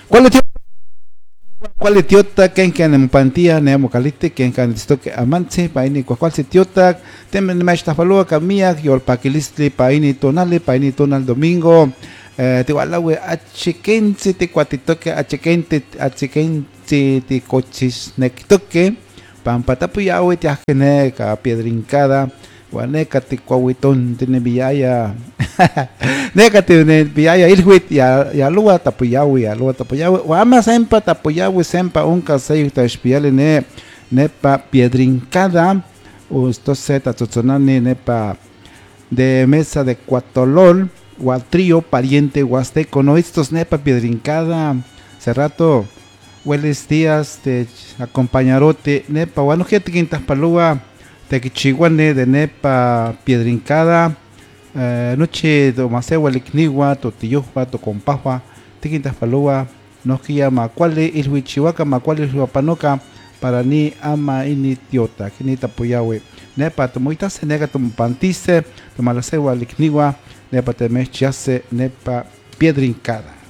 ¿Cuál es cuál es tiota que en pantía ne mocalite que en esto que amante paini cuál se tiota temen me esta falua camia yo paquilistli paini tonal domingo te wala we achikense te cuatito que achikense te cochis nektoke pampatapuyawe te ajene ka piedrincada Guaneca te cuahuitón tiene villaya Nécate ne villaya ilhuit ya lua tapuyawi Wama sempa tapuyawi sempa unca seyu ta espiale nepa piedrincada Usto seta tzotzonani nepa de mesa de cuatolol Guatrío pariente huasteco no estos nepa piedrincada Cerrato hueles días de acompañarote nepa bueno gente quintas palúa Tequichiguane de nepa piedrincada noche do masegua likniwa to tiyuhua to compahua tiquintas palua no kia macuale ilhuichihuaca macuale ilhuapanoca para ni ama ini tiota kinita puyawe nepa tomoita se nega tom pantise tomalasegua likniwa nepa temechiase nepa piedrincada